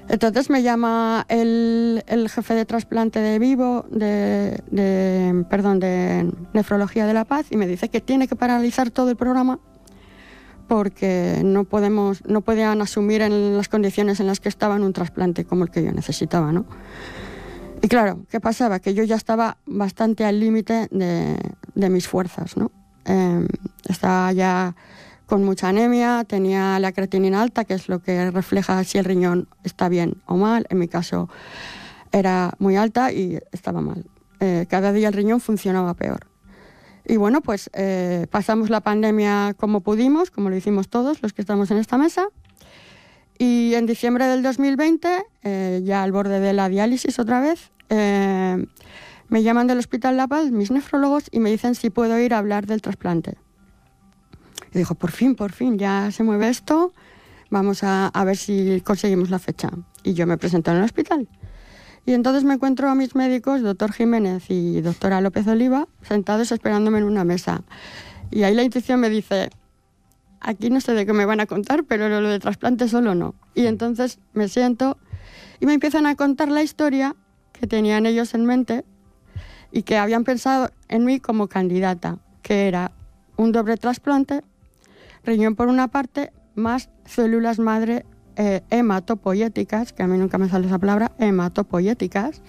Entonces me llama el jefe de trasplante de de Nefrología de La Paz y me dice que tiene que paralizar todo el programa porque no podían asumir en las condiciones en las que estaban un trasplante como el que yo necesitaba, ¿no? Y claro, ¿qué pasaba? Que yo ya estaba bastante al límite de mis fuerzas, ¿no? Estaba ya con mucha anemia, tenía la creatinina alta, que es lo que refleja si el riñón está bien o mal. En mi caso era muy alta y estaba mal. Cada día el riñón funcionaba peor. Y bueno, pues pasamos la pandemia como pudimos, como lo hicimos todos los que estamos en esta mesa. Y en diciembre del 2020, ya al borde de la diálisis otra vez, me llaman del Hospital La Paz, mis nefrólogos, y me dicen si puedo ir a hablar del trasplante. Y digo, por fin, ya se mueve esto, vamos a ver si conseguimos la fecha. Y yo me presento en el hospital. Y entonces me encuentro a mis médicos, doctor Jiménez y doctora López Oliva, sentados esperándome en una mesa. Y ahí la intuición me dice, aquí no sé de qué me van a contar, pero lo de trasplante solo no. Y entonces me siento y me empiezan a contar la historia que tenían ellos en mente y que habían pensado en mí como candidata, que era un doble trasplante, riñón por una parte, más células madre hematopoyéticas, que a mí nunca me sale esa palabra, hematopoyéticas,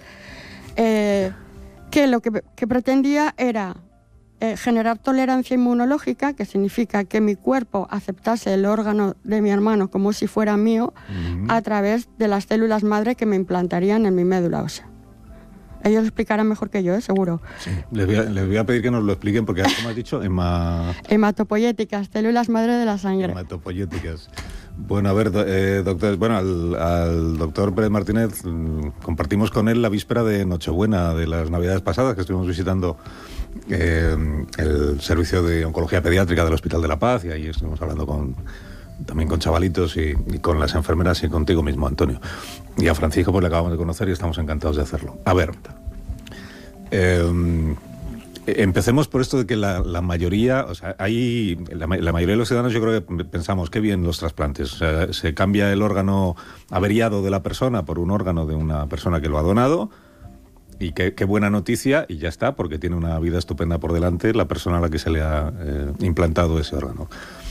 que lo que pretendía era generar tolerancia inmunológica, que significa que mi cuerpo aceptase el órgano de mi hermano como si fuera mío, a través de las células madre que me implantarían en mi médula ósea. Ellos lo explicarán mejor que yo, seguro. Sí, les voy a pedir que nos lo expliquen porque, como has dicho, hematopoyéticas, células madre de la sangre. Hematopoyéticas. Bueno, a ver, doctor, al doctor Pérez Martínez compartimos con él la víspera de Nochebuena de las Navidades pasadas, que estuvimos visitando el servicio de oncología pediátrica del Hospital de La Paz, y ahí estuvimos hablando también con chavalitos y con las enfermeras y contigo mismo, Antonio. Y a Francisco pues le acabamos de conocer y estamos encantados de hacerlo. A ver, empecemos por esto de que la mayoría, o sea, la mayoría de los ciudadanos yo creo que pensamos qué bien los trasplantes. O sea, se cambia el órgano averiado de la persona por un órgano de una persona que lo ha donado y qué buena noticia y ya está, porque tiene una vida estupenda por delante la persona a la que se le ha implantado ese órgano.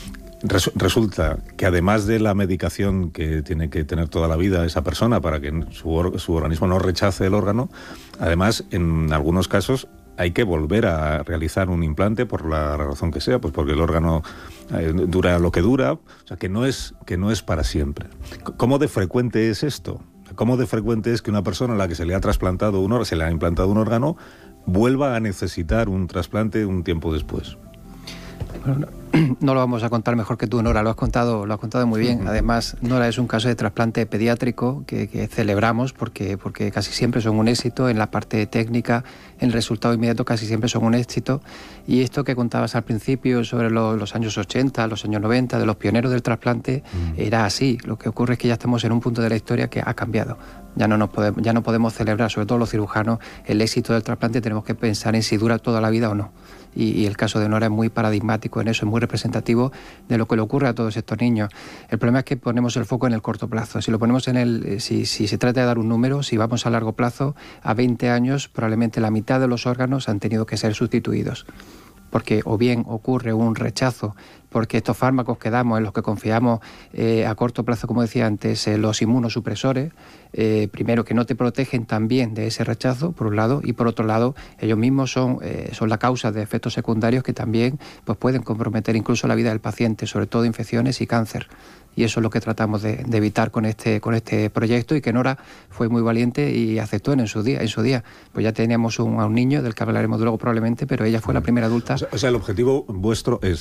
Resulta que además de la medicación que tiene que tener toda la vida esa persona para que su organismo no rechace el órgano, además en algunos casos hay que volver a realizar un implante por la razón que sea, pues porque el órgano dura lo que dura, o sea que no es para siempre. ¿Cómo de frecuente es esto? ¿Cómo de frecuente es que una persona a la que se le ha implantado un órgano vuelva a necesitar un trasplante un tiempo después? Bueno, no lo vamos a contar mejor que tú, Nora, lo has contado muy bien. Además, Nora, es un caso de trasplante pediátrico que celebramos porque casi siempre son un éxito en la parte técnica, el resultado inmediato casi siempre son un éxito. Y esto que contabas al principio sobre los años 80, los años 90, de los pioneros del trasplante, era así. Lo que ocurre es que ya estamos en un punto de la historia que ha cambiado. Ya no podemos celebrar, sobre todo los cirujanos, el éxito del trasplante. Tenemos que pensar en si dura toda la vida o no. Y el caso de Nora es muy paradigmático en eso, es muy representativo de lo que le ocurre a todos estos niños. El problema es que ponemos el foco en el corto plazo. Si lo ponemos si se trata de dar un número, si vamos a largo plazo, a 20 años, probablemente la mitad de los órganos han tenido que ser sustituidos. Porque o bien ocurre un rechazo, porque estos fármacos que damos, en los que confiamos a corto plazo, como decía antes, los inmunosupresores, primero que no te protegen tan bien de ese rechazo, por un lado, y por otro lado, ellos mismos son la causa de efectos secundarios que también pues, pueden comprometer incluso la vida del paciente, sobre todo infecciones y cáncer. Y eso es lo que tratamos de evitar con este proyecto, y que Nora fue muy valiente y aceptó en su día. Pues ya teníamos a un niño, del que hablaremos luego probablemente, pero ella fue la primera adulta. O sea, el objetivo vuestro es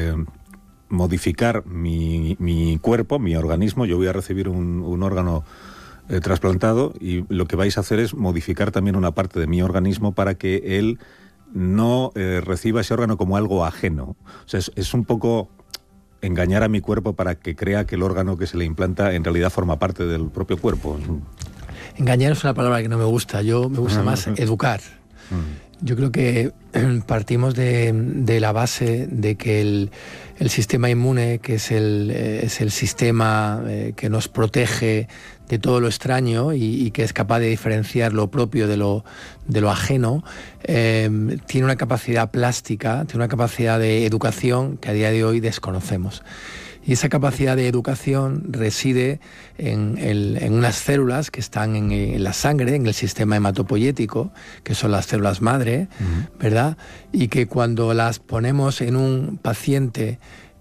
modificar mi cuerpo, mi organismo. Yo voy a recibir un órgano trasplantado, y lo que vais a hacer es modificar también una parte de mi organismo para que él no reciba ese órgano como algo ajeno. O sea, es un poco engañar a mi cuerpo para que crea que el órgano que se le implanta en realidad forma parte del propio cuerpo. Engañar es una palabra que no me gusta. Me gusta más educar. Yo creo que partimos de la base de que el sistema inmune, que es el sistema que nos protege de todo lo extraño y que es capaz de diferenciar lo propio de lo ajeno, tiene una capacidad plástica, tiene una capacidad de educación que a día de hoy desconocemos. Y esa capacidad de educación reside en unas células que están en la sangre, en el sistema hematopoyético, que son las células madre, ¿verdad? Y que cuando las ponemos en un paciente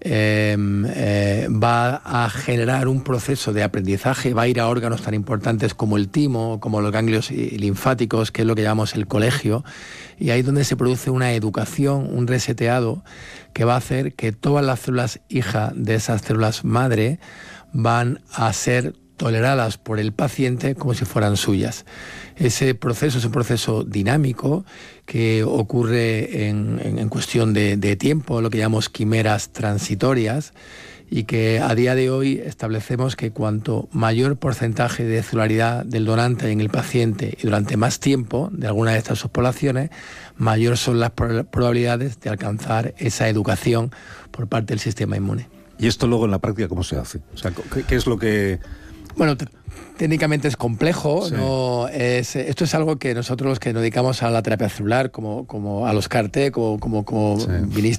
va a generar un proceso de aprendizaje, va a ir a órganos tan importantes como el timo, como los ganglios linfáticos, que es lo que llamamos el colegio, y ahí es donde se produce una educación, un reseteado, que va a hacer que todas las células hija de esas células madre van a ser toleradas por el paciente como si fueran suyas. Ese proceso es un proceso dinámico que ocurre en cuestión de tiempo, lo que llamamos quimeras transitorias, y que a día de hoy establecemos que cuanto mayor porcentaje de celularidad del donante en el paciente y durante más tiempo de alguna de estas subpoblaciones, mayor son las probabilidades de alcanzar esa educación por parte del sistema inmune. ¿Y esto luego en la práctica cómo se hace? O sea, ¿qué es lo que...? Bueno, técnicamente es complejo, sí. ¿no? Esto es algo que nosotros los que nos dedicamos a la terapia celular, como a los CAR-T, como sí.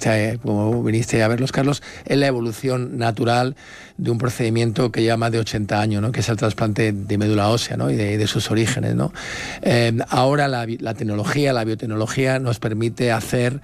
viniste a verlos, Carlos, es la evolución natural de un procedimiento que lleva más de 80 años, ¿no? Que es el trasplante de médula ósea, ¿no? Y de sus orígenes, ¿no? Ahora la tecnología, la biotecnología nos permite hacer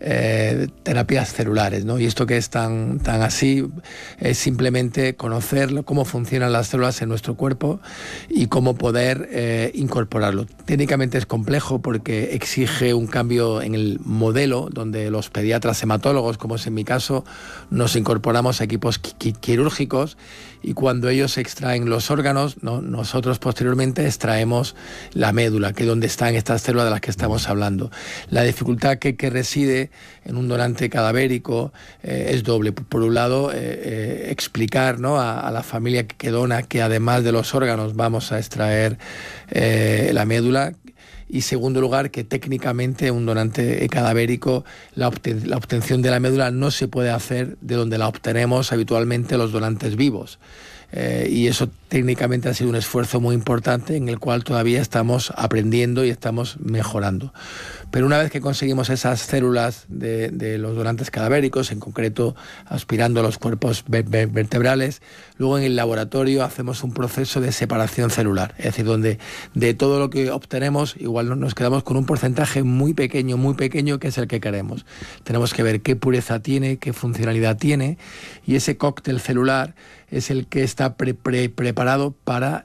terapias celulares, ¿no? Y esto que es tan así es simplemente conocer cómo funcionan las células en nuestro cuerpo y cómo poder incorporarlo. Técnicamente es complejo porque exige un cambio en el modelo, donde los pediatras hematólogos, como es en mi caso, nos incorporamos a equipos quirúrgicos, y cuando ellos extraen los órganos, ¿no? Nosotros posteriormente extraemos la médula, que es donde están estas células de las que estamos hablando. La dificultad que reside en un donante cadavérico es doble. Por un lado, explicar, ¿no? a la familia que dona que además de los órganos vamos a extraer la médula. Y segundo lugar, que técnicamente un donante cadavérico, la obtención de la médula no se puede hacer de donde la obtenemos habitualmente los donantes vivos. Y eso técnicamente ha sido un esfuerzo muy importante en el cual todavía estamos aprendiendo y estamos mejorando. Pero una vez que conseguimos esas células de los donantes cadavéricos, en concreto aspirando a los cuerpos vertebrales, luego en el laboratorio hacemos un proceso de separación celular, es decir, donde de todo lo que obtenemos igual nos quedamos con un porcentaje muy pequeño que es el que queremos. Tenemos que ver qué pureza tiene, qué funcionalidad tiene, y ese cóctel celular es el que está preparado para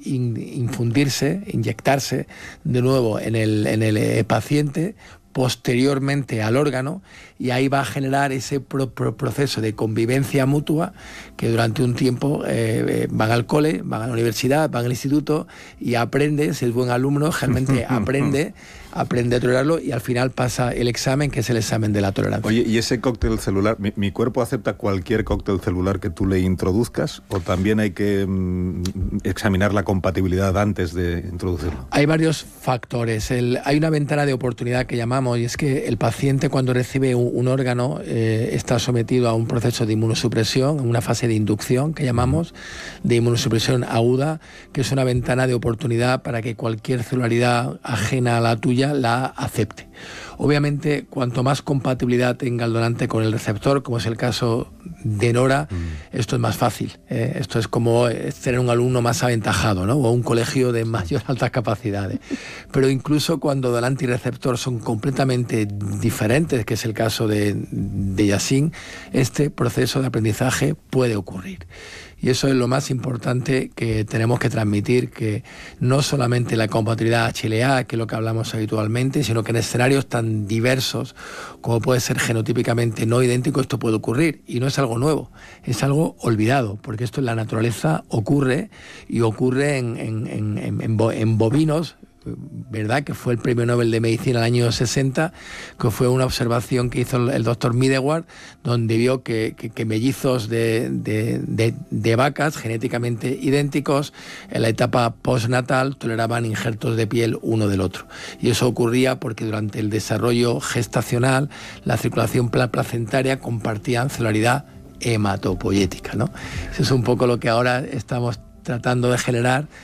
infundirse, inyectarse de nuevo en el paciente, posteriormente al órgano, y ahí va a generar ese proceso de convivencia mutua que durante un tiempo van al cole, van a la universidad, van al instituto y aprende, si es buen alumno, realmente aprende a tolerarlo y al final pasa el examen, que es el examen de la tolerancia. Oye, ¿y ese cóctel celular, mi cuerpo acepta cualquier cóctel celular que tú le introduzcas o también hay que examinar la compatibilidad antes de introducirlo? Hay varios factores. Hay una ventana de oportunidad que llamamos, y es que el paciente cuando recibe un órgano está sometido a un proceso de inmunosupresión, una fase de inducción que llamamos, de inmunosupresión aguda, que es una ventana de oportunidad para que cualquier celularidad ajena a la tuya la acepte. Obviamente, cuanto más compatibilidad tenga el donante con el receptor, como es el caso de Nora, esto es más fácil. Esto es como tener un alumno más aventajado, ¿no? O un colegio de mayor altas capacidades. Pero incluso cuando donante y receptor son completamente diferentes, que es el caso de Yassin, este proceso de aprendizaje puede ocurrir. Y eso es lo más importante que tenemos que transmitir, que no solamente la compatibilidad HLA, que es lo que hablamos habitualmente, sino que en escenarios tan diversos como puede ser genotípicamente no idéntico, esto puede ocurrir. Y no es algo nuevo, es algo olvidado, porque esto en la naturaleza ocurre, y ocurre en bovinos verdad que fue el premio Nobel de Medicina el año 60, que fue una observación que hizo el doctor Middelwart, donde vio que mellizos de vacas genéticamente idénticos en la etapa postnatal toleraban injertos de piel uno del otro. Y eso ocurría porque durante el desarrollo gestacional la circulación placentaria compartían celularidad hematopoyética, ¿no? Eso es un poco lo que ahora estamos tratando de generar